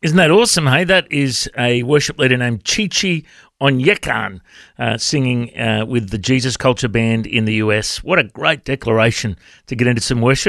Isn't that awesome, hey? That is a worship leader named Chichi Onyekan singing with the Jesus Culture Band in the US. What a great declaration to get into some worship.